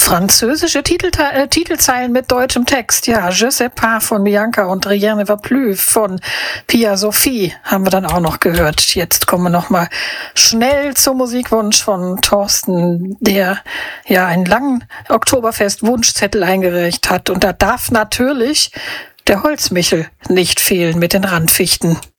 Französische Titelzeilen mit deutschem Text. Ja, Je sais pas von Bianca und Rien ne va plus von Pia Sophie haben wir dann auch noch gehört. Jetzt kommen wir noch mal schnell zum Musikwunsch von Thorsten, der ja einen langen Oktoberfest-Wunschzettel eingereicht hat. Und da darf natürlich der Holzmichel nicht fehlen mit den Randfichten.